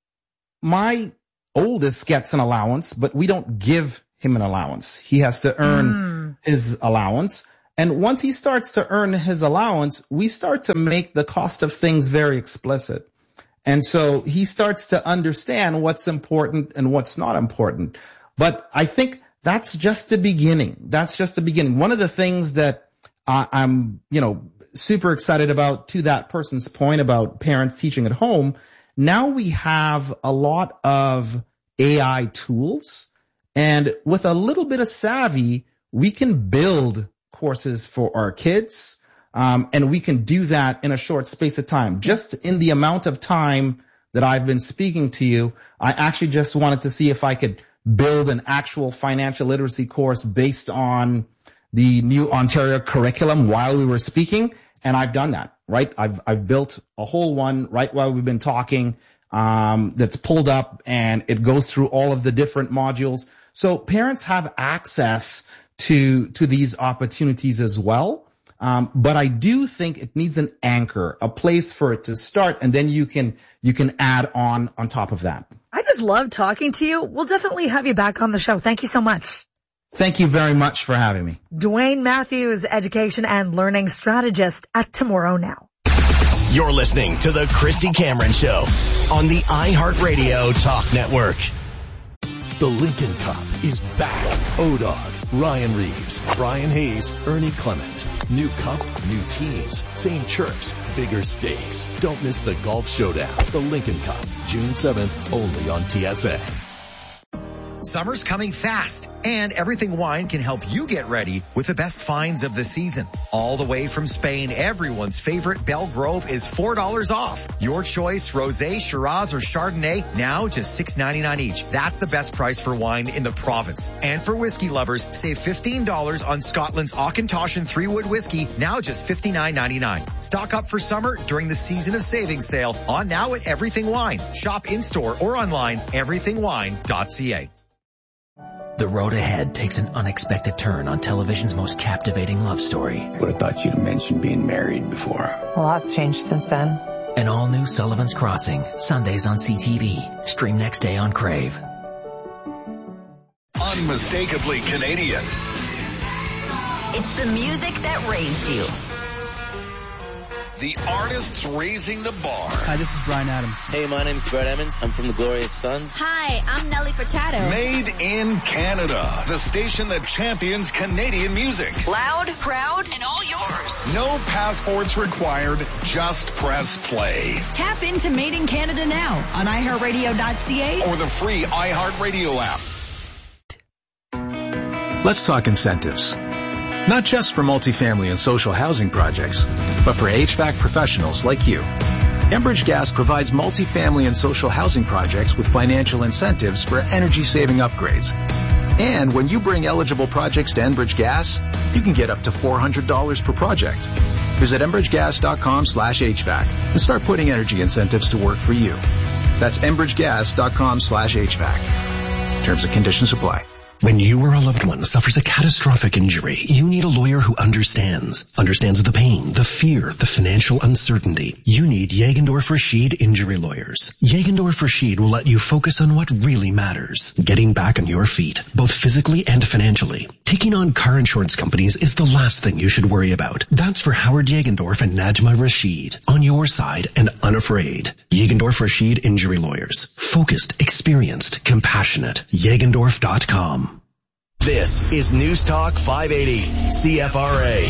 my oldest gets an allowance, but we don't give him an allowance. He has to earn his allowance. And once he starts to earn his allowance, we start to make the cost of things very explicit. And so he starts to understand what's important and what's not important. But I think that's just the beginning. That's just the beginning. One of the things that I'm, super excited about, to that person's point about parents teaching at home, now we have a lot of AI tools, and with a little bit of savvy, we can build courses for our kids, and we can do that in a short space of time. Just in the amount of time that I've been speaking to you, I actually just wanted to see if I could build an actual financial literacy course based on the new Ontario curriculum while we were speaking, and I've done that, right? I've built a whole one right while we've been talking, that's pulled up, and it goes through all of the different modules. So parents have access to these opportunities as well. But I do think it needs an anchor, a place for it to start, and then you can add on top of that. I just love talking to you. We'll definitely have you back on the show. Thank you so much. Thank you very much for having me. Dwayne Matthews, education and learning strategist at Tomorrow Now. You're listening to the Christy Cameron Show on the iHeartRadio Talk Network. The Lincoln Cup is back. ODOG, Ryan Reeves, Brian Hayes, Ernie Clement. New cup, new teams, same chirps, bigger stakes. Don't miss the golf showdown. The Lincoln Cup, June 7th, only on TSA. Summer's coming fast, and Everything Wine can help you get ready with the best finds of the season. All the way from Spain, everyone's favorite Belle Grove is $4 off. Your choice, Rosé, Shiraz, or Chardonnay, now just $6.99 each. That's the best price for wine in the province. And for whiskey lovers, save $15 on Scotland's Auchentoshan 3-Wood whiskey, now just $59.99. Stock up for summer during the Season of Savings sale on now at Everything Wine. Shop in-store or online, everythingwine.ca. The road ahead takes an unexpected turn on television's most captivating love story. Would have thought you'd have mentioned being married before. A lot's changed since then. An all-new Sullivan's Crossing, Sundays on CTV. Stream next day on Crave. Unmistakably Canadian. It's the music that raised you. The artists raising the bar. Hi, this is Bryan Adams. Hey, my name's Brett Emmons. I'm from the Glorious Sons. Hi, I'm Nelly Furtado. Made in Canada. The station that champions Canadian music. Loud, proud, and all yours. No passports required. Just press play. Tap into Made in Canada now on iHeartRadio.ca or the free iHeartRadio app. Let's talk incentives. Not just for multifamily and social housing projects, but for HVAC professionals like you. Enbridge Gas provides multifamily and social housing projects with financial incentives for energy-saving upgrades. And when you bring eligible projects to Enbridge Gas, you can get up to $400 per project. Visit enbridgegas.com/HVAC and start putting energy incentives to work for you. That's enbridgegas.com/HVAC. Terms and conditions apply. When you or a loved one suffers a catastrophic injury, you need a lawyer who understands the pain, the fear, the financial uncertainty. You need Jagendorf Rashid Injury Lawyers. Jagendorf Rashid will let you focus on what really matters, getting back on your feet, both physically and financially. Taking on car insurance companies is the last thing you should worry about. That's for Howard Jagendorf and Najma Rashid. On your side and unafraid. Jagendorf Rashid Injury Lawyers. Focused, experienced, compassionate. Jagendorf.com. This is News Talk 580 CFRA.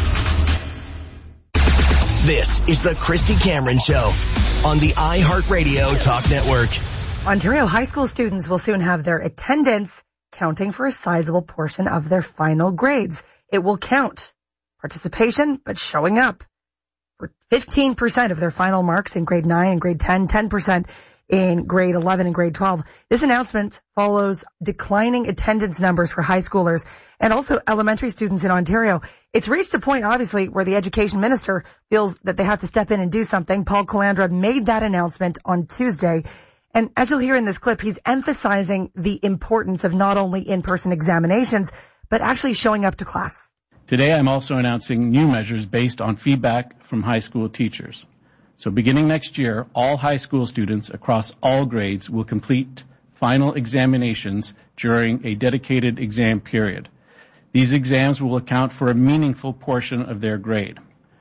This is the Christy Cameron Show on the iHeartRadio Talk Network. Ontario high school students will soon have their attendance counting for a sizable portion of their final grades. It will count participation, but showing up for 15% of their final marks in grade 9 and grade 10, 10% in grade 11 and grade 12. This announcement follows declining attendance numbers for high schoolers and also elementary students in Ontario. It's reached a point, obviously, where the education minister feels that they have to step in and do something. Paul Calandra made that announcement on Tuesday. And as you'll hear in this clip, he's emphasizing the importance of not only in-person examinations, but actually showing up to class. Today, I'm also announcing new measures based on feedback from high school teachers. So beginning next year, all high school students across all grades will complete final examinations during a dedicated exam period. These exams will account for a meaningful portion of their grade.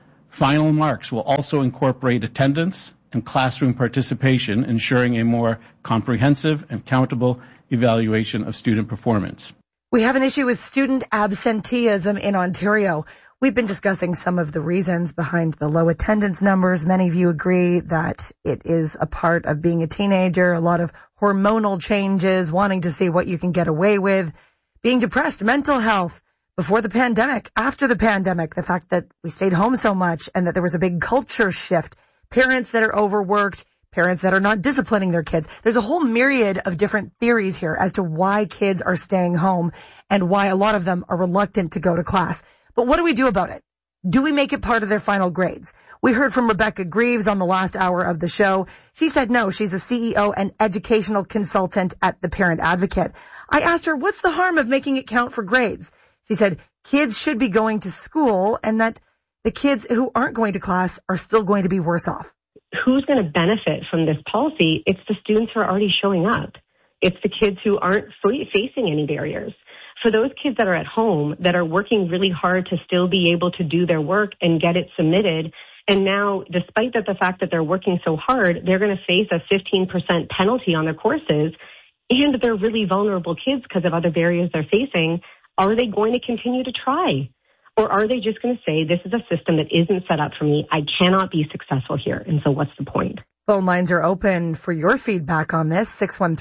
Final marks will also incorporate attendance and classroom participation, ensuring a more comprehensive and countable evaluation of student performance. We have an issue with student absenteeism in Ontario. We've been discussing some of the reasons behind the low attendance numbers. Many of you agree that it is a part of being a teenager, a lot of hormonal changes, wanting to see what you can get away with, being depressed, mental health, before the pandemic, after the pandemic, the fact that we stayed home so much and that there was a big culture shift, parents that are overworked, parents that are not disciplining their kids. There's a whole myriad of different theories here as to why kids are staying home and why a lot of them are reluctant to go to class. But what do we do about it? Do we make it part of their final grades? We heard from Rebecca Greaves on the last hour of the show. She said no, she's a CEO and educational consultant at the Parent Advocate. I asked her, what's the harm of making it count for grades? She said kids should be going to school and that the kids who aren't going to class are still going to be worse off. Who's going to benefit from this policy? It's the students who are already showing up. It's the kids who aren't facing any barriers. For those kids that are at home, that are working really hard to still be able to do their work and get it submitted, and now, despite the fact that they're working so hard, they're going to face a 15% penalty on their courses, and they're really vulnerable kids because of other barriers they're facing. Are they going to continue to try? Or are they just going to say, this is a system that isn't set up for me, I cannot be successful here, and so what's the point? Phone lines are open for your feedback on this,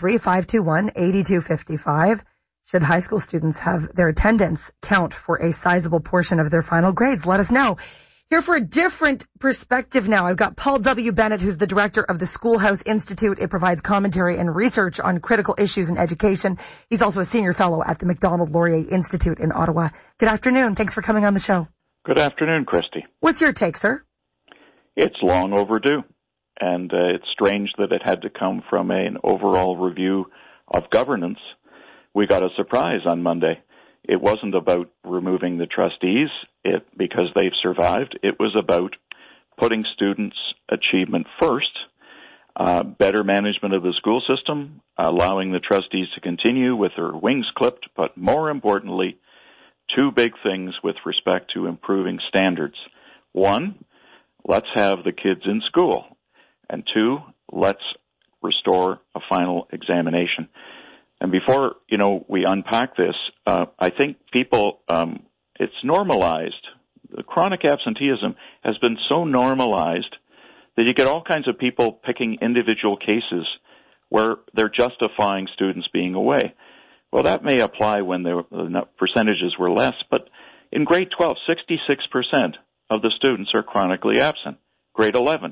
613-521-8255. Should high school students have their attendance count for a sizable portion of their final grades? Let us know. Here for a different perspective now, I've got Paul W. Bennett, who's the director of the Schoolhouse Institute. It provides commentary and research on critical issues in education. He's also a senior fellow at the Macdonald-Laurier Institute in Ottawa. Good afternoon. Thanks for coming on the show. Good afternoon, Christy. What's your take, sir? It's long overdue, and it's strange that it had to come from an overall review of governance. We got a surprise on Monday. It wasn't about removing the trustees because they've survived. It was about putting students' achievement first, better management of the school system, allowing the trustees to continue with their wings clipped, but more importantly, two big things with respect to improving standards. One, let's have the kids in school. And two, let's restore a final examination. And before, we unpack this, I think people, it's normalized. The chronic absenteeism has been so normalized that you get all kinds of people picking individual cases where they're justifying students being away. Well, that may apply when the percentages were less, but in grade 12, 66% of the students are chronically absent. Grade 11,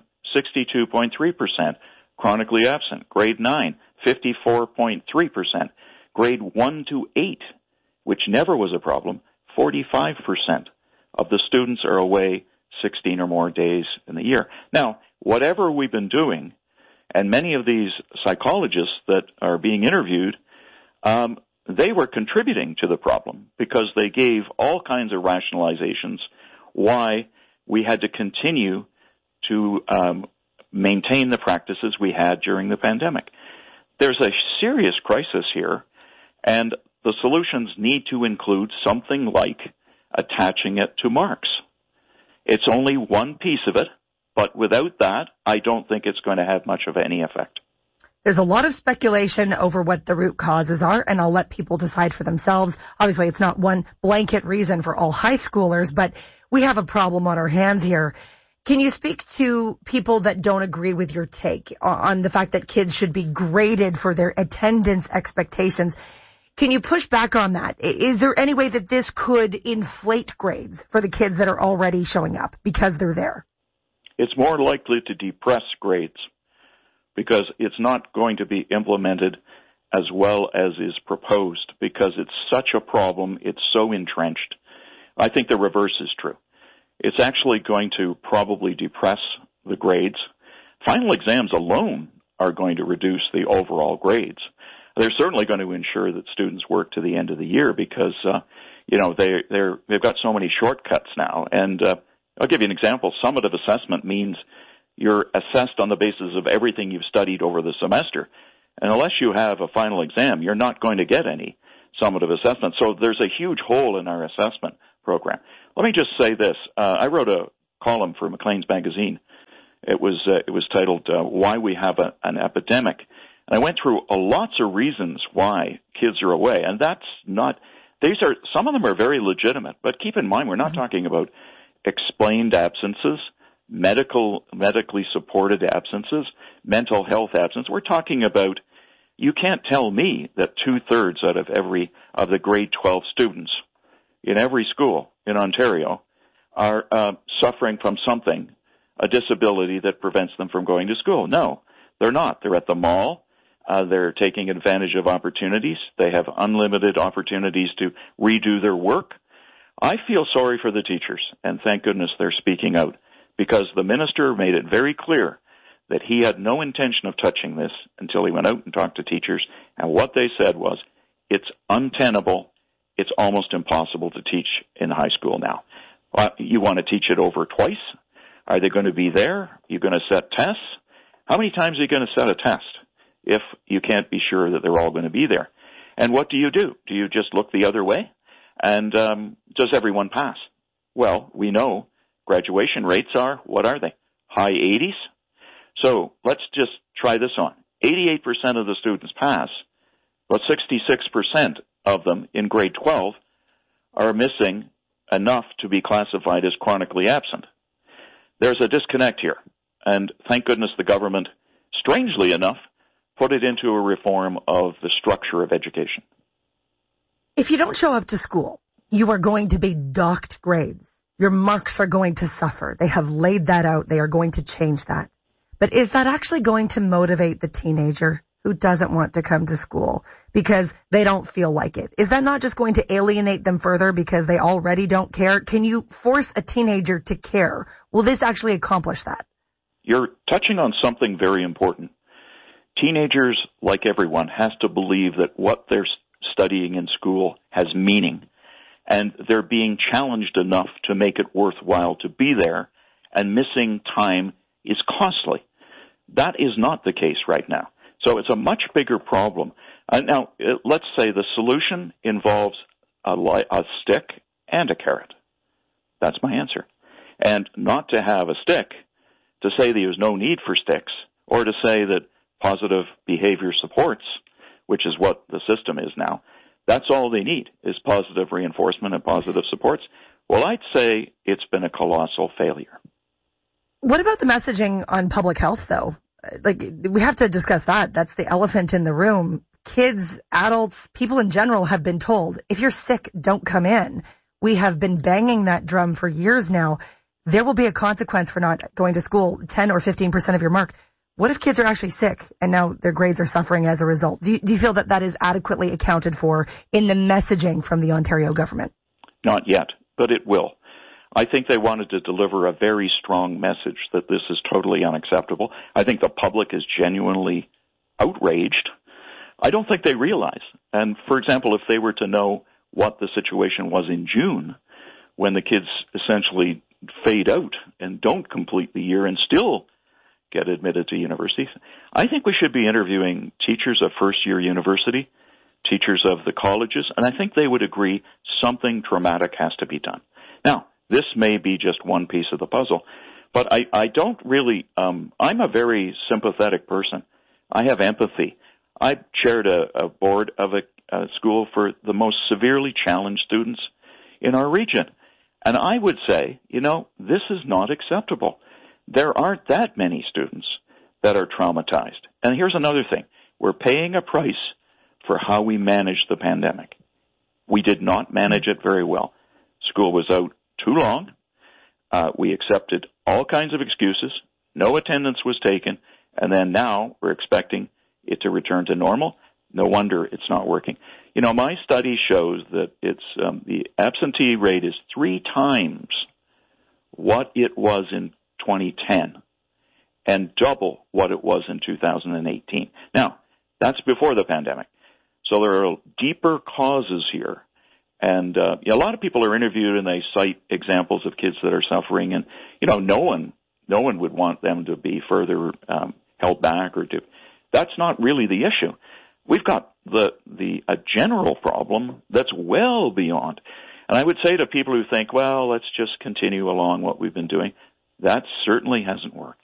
62.3%. Chronically absent. Grade 9, 54.3%. Grade 1 to 8, which never was a problem, 45% of the students are away 16 or more days in the year. Now, whatever we've been doing, and many of these psychologists that are being interviewed, they were contributing to the problem because they gave all kinds of rationalizations why we had to continue to maintain the practices we had during the pandemic. There's a serious crisis here, and the solutions need to include something like attaching it to marks. It's only one piece of it, but without that, I don't think it's going to have much of any effect. There's a lot of speculation over what the root causes are, and I'll let people decide for themselves. Obviously, it's not one blanket reason for all high schoolers, but we have a problem on our hands here. Can you speak to people that don't agree with your take on the fact that kids should be graded for their attendance expectations? Can you push back on that? Is there any way that this could inflate grades for the kids that are already showing up because they're there? It's more likely to depress grades. because it's not going to be implemented as well as is proposed because it's such a problem. It's so entrenched. I think the reverse is true. It's actually going to probably depress the grades. Final exams alone are going to reduce the overall grades. They're certainly going to ensure that students work to the end of the year because, they've got so many shortcuts now. And I'll give you an example. Summative assessment means you're assessed on the basis of everything you've studied over the semester. And unless you have a final exam, you're not going to get any summative assessment. So there's a huge hole in our assessment program. Let me just say this. I wrote a column for Maclean's magazine. It was titled Why We Have an Epidemic. And I went through lots of reasons why kids are away. And some of them are very legitimate. But keep in mind, we're not talking about explained absences, medically supported absences, mental health absence. We're talking about, you can't tell me that 2/3 out of the grade 12 students in every school in Ontario are suffering from something, a disability that prevents them from going to school. No, they're not. They're at the mall. They're taking advantage of opportunities. They have unlimited opportunities to redo their work. I feel sorry for the teachers, and thank goodness they're speaking out, because the minister made it very clear that he had no intention of touching this until he went out and talked to teachers. And what they said was, it's untenable. It's almost impossible to teach in high school now. You want to teach it over twice? Are they going to be there? Are you going to set tests? How many times are you going to set a test if you can't be sure that they're all going to be there? And what do? Do you just look the other way? And does everyone pass? Well, we know graduation rates what are they? High 80s? So let's just try this on. 88% of the students pass, but 66% of them in grade 12 are missing enough to be classified as chronically absent. There's a disconnect here, and thank goodness the government, strangely enough, put it into a reform of the structure of education. If you don't show up to school, you are going to be docked grades. Your marks are going to suffer. They have laid that out. They are going to change that. But is that actually going to motivate the teenager who doesn't want to come to school because they don't feel like it? Is that not just going to alienate them further because they already don't care? Can you force a teenager to care? Will this actually accomplish that? You're touching on something very important. Teenagers, like everyone, has to believe that what they're studying in school has meaning, and they're being challenged enough to make it worthwhile to be there, and missing time is costly. That is not the case right now. So it's a much bigger problem. Now, let's say the solution involves a stick and a carrot. That's my answer. And not to have a stick, to say there's no need for sticks, or to say that positive behavior supports, which is what the system is now, that's all they need is positive reinforcement and positive supports. Well, I'd say it's been a colossal failure. What about the messaging on public health, though? Like, we have to discuss that. That's the elephant in the room. Kids, adults, people in general have been told, if you're sick, don't come in. We have been banging that drum for years now. There will be a consequence for not going to school, 10 or 15% of your mark. What if kids are actually sick and now their grades are suffering as a result? Do you feel that that is adequately accounted for in the messaging from the Ontario government? Not yet, but it will. I think they wanted to deliver a very strong message that this is totally unacceptable. I think the public is genuinely outraged. I don't think they realize. And, for example, if they were to know what the situation was in June, when the kids essentially fade out and don't complete the year and still get admitted to universities, I think we should be interviewing teachers of first-year university, teachers of the colleges, and I think they would agree something dramatic has to be done. Now, this may be just one piece of the puzzle, but I don't really, I'm a very sympathetic person. I have empathy. I chaired a board of a school for the most severely challenged students in our region. And I would say, this is not acceptable. There aren't that many students that are traumatized. And here's another thing. We're paying a price for how we managed the pandemic. We did not manage it very well. School was out too long. We accepted all kinds of excuses. No attendance was taken. And then now we're expecting it to return to normal. No wonder it's not working. You know, my study shows that it's the absentee rate is 3 times what it was in 2010 and double what it was in 2018. Now, that's before the pandemic. So there are deeper causes here. And a lot of people are interviewed and they cite examples of kids that are suffering, and no one would want them to be further held back or to. That's not really the issue. We've got a general problem that's well beyond. And I would say to people who think, well, let's just continue along what we've been doing, that certainly hasn't worked.